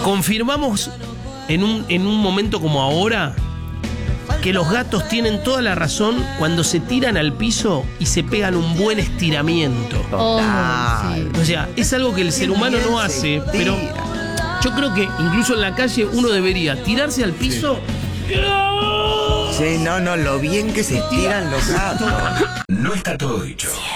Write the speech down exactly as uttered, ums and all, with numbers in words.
Confirmamos en un, en un momento como ahora que los gatos tienen toda la razón cuando se tiran al piso y se pegan un buen estiramiento. Oh, Total. sí. O sea, es algo que el ser humano no hace, pero yo creo que incluso en la calle uno debería tirarse al piso. Sí, no, no, lo bien que se estiran los gatos. No está todo dicho.